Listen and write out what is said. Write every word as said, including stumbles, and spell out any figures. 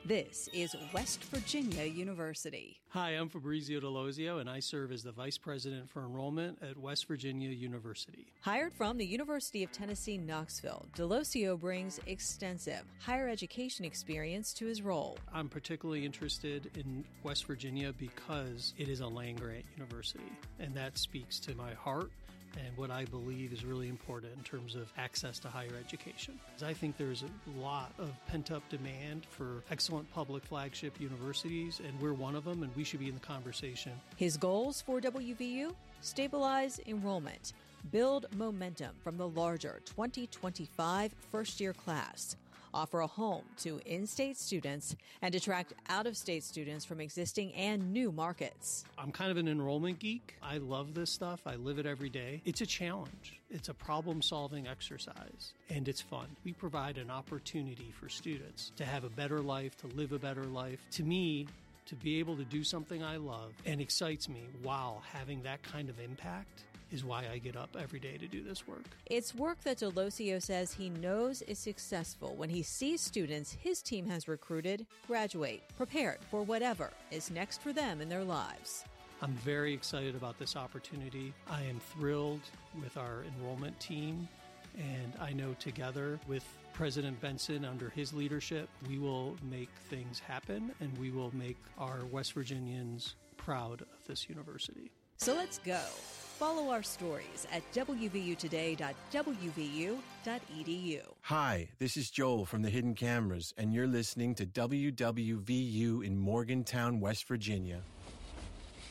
This is West Virginia University. Hi, I'm Fabrizio Delosio, and I serve as the Vice President for Enrollment at West Virginia University. Hired from the University of Tennessee, Knoxville, Delosio brings extensive higher education experience to his role. I'm particularly interested in West Virginia because it is a land-grant university, and that speaks to my heart and what I believe is really important in terms of access to higher education. I think there's a lot of pent-up demand for excellent public flagship universities, and we're one of them, and we should be in the conversation. His goals for W V U? Stabilize enrollment, build momentum from the larger twenty twenty-five first-year class, offer a home to in-state students, and attract out-of-state students from existing and new markets. I'm kind of an enrollment geek. I love this stuff. I live it every day. It's a challenge. It's a problem-solving exercise, and it's fun. We provide an opportunity for students to have a better life, to live a better life. To me, to be able to do something I love and excites me while having that kind of impact is why I get up every day to do this work. It's work that Delosio says he knows is successful when he sees students his team has recruited graduate, prepared for whatever is next for them in their lives. I'm very excited about this opportunity. I am thrilled with our enrollment team, and I know together with President Benson, under his leadership, we will make things happen, and we will make our West Virginians proud of this university. So let's go. Follow our stories at w v u today dot w v u dot e d u. Hi, this is Joel from the Hidden Cameras, and you're listening to W W V U in Morgantown, West Virginia.